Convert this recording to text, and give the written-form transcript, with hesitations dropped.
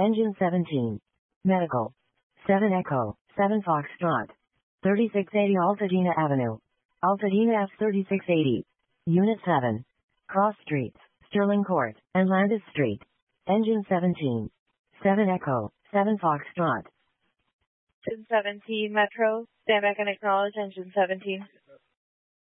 Engine 17. Medical. 7 Echo, 7 Foxtrot. 3680 Altadena Avenue. Altadena F3680. Unit 7. Cross Streets, Sterling Court, and Landis Street. Engine 17. 7 Echo, 7 Foxtrot. Engine 17 Metro. Stand back and acknowledge Engine 17.